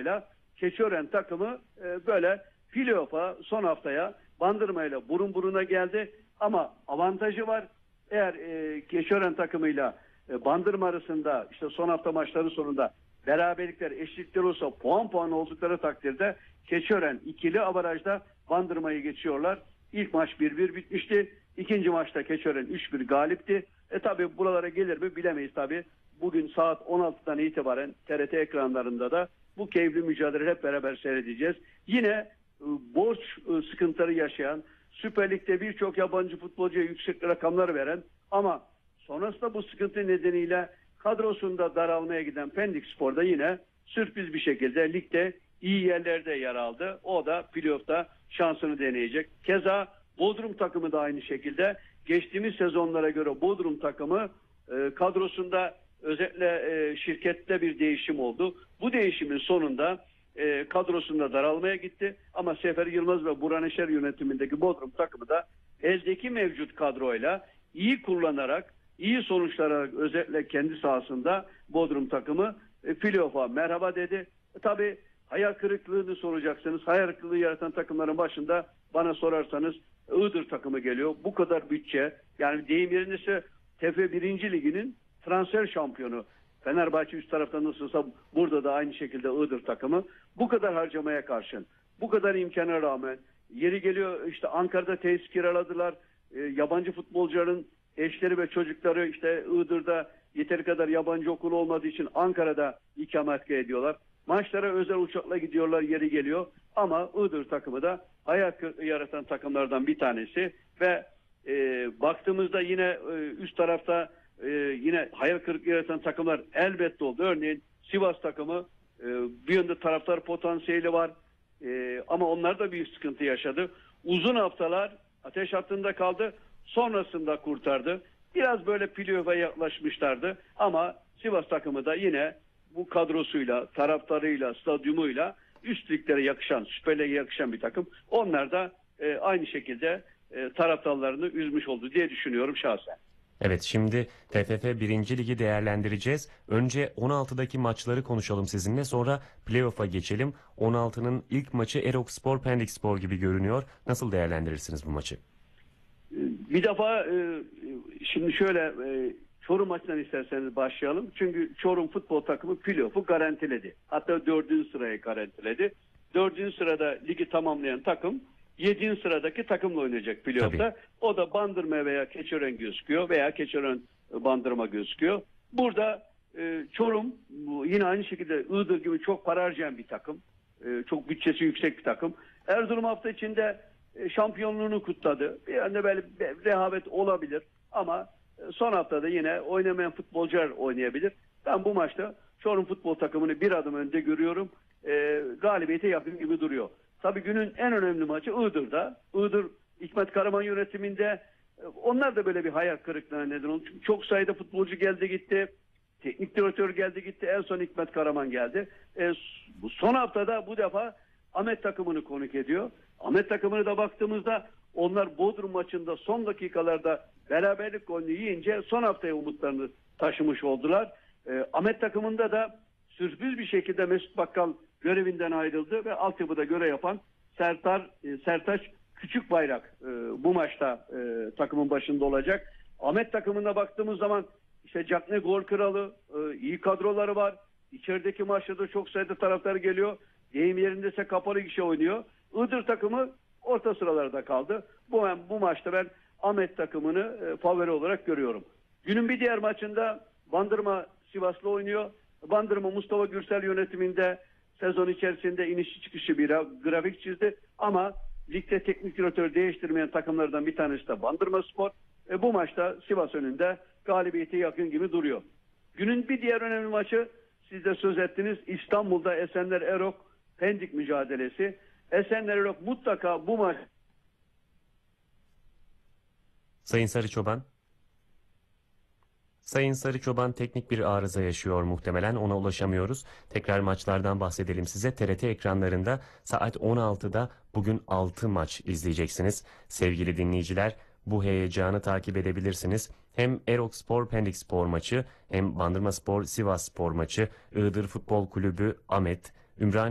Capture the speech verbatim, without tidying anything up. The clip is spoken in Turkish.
kadroyla Keçiören takımı e, böyle playoff'a son haftaya Bandırma'yla burun buruna geldi. Ama avantajı var. Eğer e, Keçiören takımıyla e, Bandırma arasında işte son hafta maçları sonunda beraberlikler, eşitlikler olsa puan puan oldukları takdirde Keçiören ikili avarajda Bandırma'yı geçiyorlar. İlk maç bir bir bitmişti. İkinci maçta Keçiören üç bir galipti. E tabi buralara gelir mi bilemeyiz tabi. Bugün saat on altıdan itibaren T R T ekranlarında da bu keyifli mücadeleyi hep beraber seyredeceğiz. Yine e, borç e, sıkıntıları yaşayan, Süper Lig'de birçok yabancı futbolcuya yüksek rakamlar veren ama sonrasında bu sıkıntı nedeniyle kadrosunda daralmaya giden Pendik Spor'da yine sürpriz bir şekilde ligde iyi yerlerde yer aldı. O da playoff'ta şansını deneyecek. Keza Bodrum takımı da aynı şekilde geçtiğimiz sezonlara göre Bodrum takımı e, kadrosunda özellikle e, şirkette bir değişim oldu. Bu değişimin sonunda e, kadrosunda daralmaya gitti. Ama Sefer Yılmaz ve Burhan Eşer yönetimindeki Bodrum takımı da eldeki mevcut kadroyla iyi kullanarak, iyi sonuçlara özellikle kendi sahasında Bodrum takımı e, playoff'a merhaba dedi. E, tabii hayal kırıklığını soracaksınız. Hayal kırıklığı yaratan takımların başında bana sorarsanız Iğdır takımı geliyor. Bu kadar bütçe, yani deyim yerindeyse T F birinci Ligi'nin transfer şampiyonu. Fenerbahçe üst tarafta nasılsa burada da aynı şekilde Iğdır takımı. Bu kadar harcamaya karşın, bu kadar imkana rağmen yeri geliyor işte Ankara'da tesis kiraladılar. E, yabancı futbolcuların eşleri ve çocukları işte Iğdır'da yeteri kadar yabancı okulu olmadığı için Ankara'da ikamet ediyorlar. Maçlara özel uçakla gidiyorlar yeri geliyor. Ama Iğdır takımı da hayal yaratan takımlardan bir tanesi ve e, baktığımızda yine e, üst tarafta e, yine hayal kırıklığı yaratan takımlar elbette oldu. Örneğin Sivas takımı e, bir yönde taraftar potansiyeli var e, ama onlar da bir sıkıntı yaşadı. Uzun haftalar ateş hattında kaldı. Sonrasında kurtardı. Biraz böyle playoff'a yaklaşmışlardı ama Sivas takımı da yine bu kadrosuyla, taraftarıyla, stadyumuyla üst liglere yakışan, Süper Lig'e yakışan bir takım. Onlar da e, aynı şekilde e, taraftarlarını üzmüş oldu diye düşünüyorum şahsen. Evet, şimdi T F F birinci Ligi değerlendireceğiz. Önce on altıdaki maçları konuşalım sizinle, sonra playoff'a geçelim. on altının ilk maçı Erokspor Pendik Spor gibi görünüyor. Nasıl değerlendirirsiniz bu maçı? Bir defa e, şimdi şöyle e, Çorum maçından isterseniz başlayalım. Çünkü Çorum futbol takımı playoff'u garantiledi. Hatta dördüncü sırayı garantiledi. Dördüncü sırada ligi tamamlayan takım yedinci sıradaki takımla oynayacak playoff'ta. O da Bandırma veya Keçiören gözüküyor veya Keçiören Bandırma gözüküyor. Burada e, Çorum yine aynı şekilde Iğdır gibi çok para harcayan bir takım. E, çok bütçesi yüksek bir takım. Erzurum hafta içinde e, şampiyonluğunu kutladı. Bir anda böyle bir rehavet olabilir ama son haftada yine oynamayan futbolcular oynayabilir. Ben bu maçta Çorum futbol takımını bir adım önde görüyorum. E, galibiyete yakın gibi duruyor. Tabii günün en önemli maçı Iğdır'da. Iğdır Hikmet Karaman yönetiminde e, onlar da böyle bir hayal kırıklığına neden oldu. Çünkü çok sayıda futbolcu geldi gitti. Teknik direktör geldi gitti. En son Hikmet Karaman geldi. E, bu son haftada bu defa Ahmet takımını konuk ediyor. Ahmet takımını da baktığımızda onlar Bodrum maçında son dakikalarda beraberlik golünü yiyince son haftaya umutlarını taşımış oldular. E, Ahmet takımında da sürpriz bir şekilde Mesut Bakkal görevinden ayrıldı ve altyapıda görev yapan Sertar, e, Sertaç Küçükbayrak e, bu maçta e, takımın başında olacak. Ahmet takımına baktığımız zaman işte Cakne gol kralı, e, iyi kadroları var. İçerideki maçlarda çok sayıda taraftar geliyor. Deyim yerindeyse kapalı gişe oynuyor. Iğdır takımı orta sıralarda kaldı. Bu, bu maçta ben Ahmet takımını e, favori olarak görüyorum. Günün bir diğer maçında Bandırma Sivas'la oynuyor. Bandırma Mustafa Gürsel yönetiminde sezon içerisinde inişi çıkışı bir grafik çizdi. Ama ligde teknik direktör değiştirmeyen takımlardan bir tanesi de Bandırma Spor. E, bu maçta Sivas önünde galibiyete yakın gibi duruyor. Günün bir diğer önemli maçı siz de söz ettiniz. İstanbul'da Esenler Erok Pendik mücadelesi. Esenler Erok mutlaka bu maç. Sayın Sarıçoban. Sayın Sarıçoban teknik bir arıza yaşıyor muhtemelen, ona ulaşamıyoruz. Tekrar maçlardan bahsedelim size. T R T ekranlarında saat on altıda bugün altı maç izleyeceksiniz. Sevgili dinleyiciler, bu heyecanı takip edebilirsiniz. Hem Erokspor Pendik Spor maçı, hem Bandırmaspor Sivas Spor maçı, Iğdır Futbol Kulübü Ahmet, Ümraniye